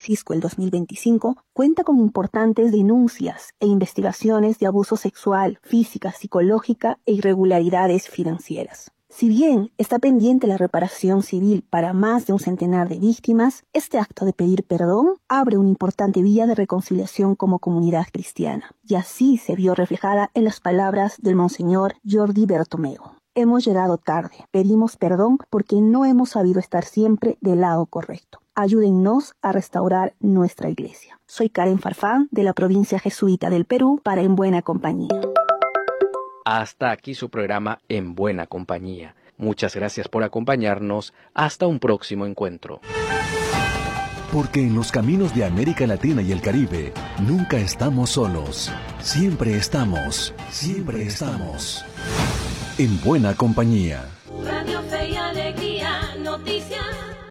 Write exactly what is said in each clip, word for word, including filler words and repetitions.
fisco el dos mil veinticinco cuenta con importantes denuncias e investigaciones de abuso sexual, física, psicológica e irregularidades financieras. Si bien está pendiente la reparación civil para más de un centenar de víctimas, este acto de pedir perdón abre una importante vía de reconciliación como comunidad cristiana, y así se vio reflejada en las palabras del Monseñor Jordi Bertomeu. Hemos llegado tarde, pedimos perdón porque no hemos sabido estar siempre del lado correcto. Ayúdennos a restaurar nuestra iglesia. Soy Karen Farfán, de la provincia jesuita del Perú, para En Buena Compañía. Hasta aquí su programa En Buena Compañía. Muchas gracias por acompañarnos. Hasta un próximo encuentro. Porque en los caminos de América Latina y el Caribe, nunca estamos solos. Siempre estamos, siempre estamos. En Buena Compañía. Radio Fe y Alegría, noticias.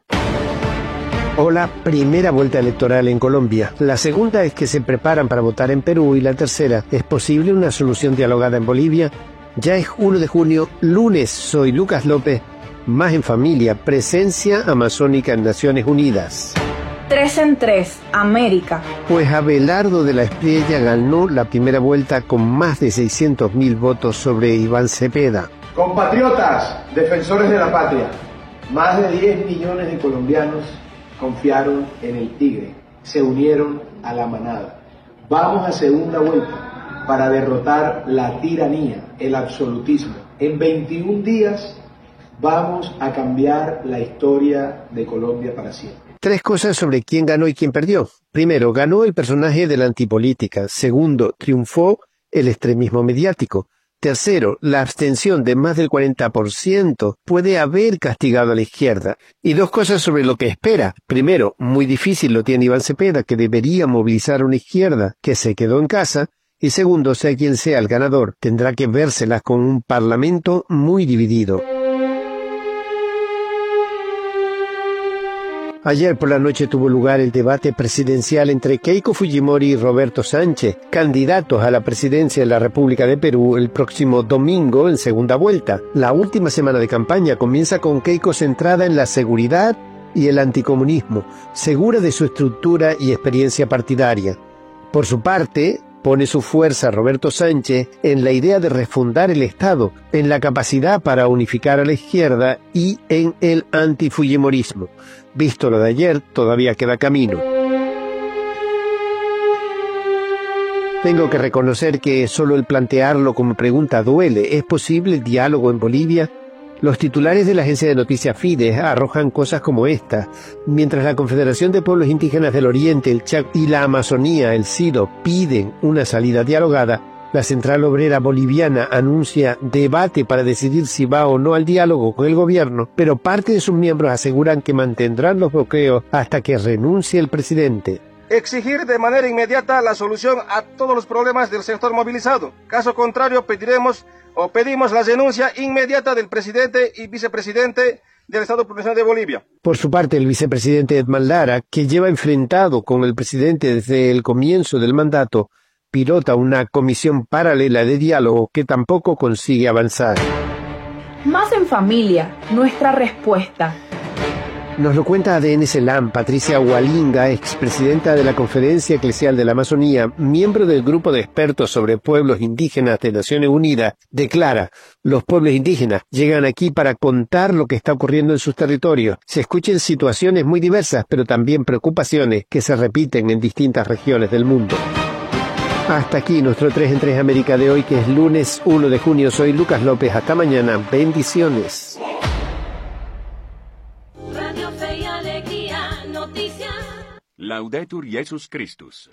Hola, primera vuelta electoral en Colombia. La segunda es que se preparan para votar en Perú y la tercera, ¿es posible una solución dialogada en Bolivia? Ya es uno de junio, lunes, soy Lucas López, más en familia, presencia amazónica en Naciones Unidas. Tres en tres, América. Pues Abelardo de la Espriella ganó la primera vuelta con más de seiscientos mil votos sobre Iván Cepeda. Compatriotas, defensores de la patria, más de diez millones de colombianos confiaron en el tigre, se unieron a la manada. Vamos a segunda vuelta para derrotar la tiranía, el absolutismo. En veintiún días vamos a cambiar la historia de Colombia para siempre. Tres cosas sobre quién ganó y quién perdió. Primero, ganó el personaje de la antipolítica. Segundo, triunfó el extremismo mediático. Tercero, la abstención de más del cuarenta por ciento puede haber castigado a la izquierda. Y dos cosas sobre lo que espera. Primero, muy difícil lo tiene Iván Cepeda, que debería movilizar a una izquierda que se quedó en casa. Y segundo, sea quien sea el ganador, tendrá que vérselas con un parlamento muy dividido. Ayer por la noche tuvo lugar el debate presidencial entre Keiko Fujimori y Roberto Sánchez, candidatos a la presidencia de la República de Perú el próximo domingo en segunda vuelta. La última semana de campaña comienza con Keiko centrada en la seguridad y el anticomunismo, segura de su estructura y experiencia partidaria. Por su parte, pone su fuerza Roberto Sánchez en la idea de refundar el Estado, en la capacidad para unificar a la izquierda y en el antifujimorismo. Visto lo de ayer, todavía queda camino. Tengo que reconocer que solo el plantearlo como pregunta duele. ¿Es posible el diálogo en Bolivia? Los titulares de la agencia de noticias Fides arrojan cosas como esta. Mientras la Confederación de Pueblos Indígenas del Oriente, el Chaco y la Amazonía, el SIDO, piden una salida dialogada, la Central Obrera Boliviana anuncia debate para decidir si va o no al diálogo con el gobierno, pero parte de sus miembros aseguran que mantendrán los bloqueos hasta que renuncie el presidente. Exigir de manera inmediata la solución a todos los problemas del sector movilizado. Caso contrario, pediremos o pedimos la renuncia inmediata del presidente y vicepresidente del Estado Provincial de Bolivia. Por su parte, el vicepresidente Edman Lara, que lleva enfrentado con el presidente desde el comienzo del mandato, pilota una comisión paralela de diálogo que tampoco consigue avanzar. Más en familia, nuestra respuesta. Nos lo cuenta A D N Celam. Patricia Hualinga, expresidenta de la Conferencia Eclesial de la Amazonía, miembro del grupo de expertos sobre pueblos indígenas de Naciones Unidas, declara: los pueblos indígenas llegan aquí para contar lo que está ocurriendo en sus territorios. Se escuchan situaciones muy diversas, pero también preocupaciones que se repiten en distintas regiones del mundo. Hasta aquí nuestro tres en tres América de hoy, que es lunes uno de junio. Soy Lucas López. Hasta mañana. Bendiciones. Radio Fe y Alegría, noticias. Laudetur Jesus Christus.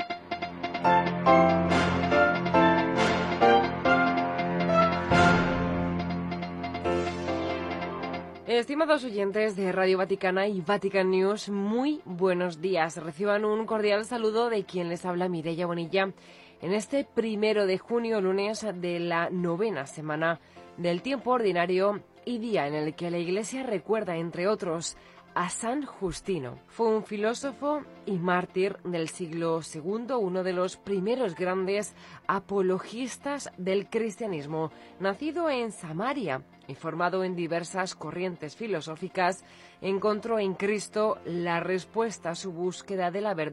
Estimados oyentes de Radio Vaticana y Vatican News, muy buenos días. Reciban un cordial saludo de quien les habla, Mireia Bonilla, en este primero de junio, lunes de la novena semana del tiempo ordinario y día en el que la Iglesia recuerda, entre otros, a San Justino. Fue un filósofo y mártir del siglo segundo, uno de los primeros grandes apologistas del cristianismo. Nacido en Samaria y formado en diversas corrientes filosóficas, encontró en Cristo la respuesta a su búsqueda de la verdad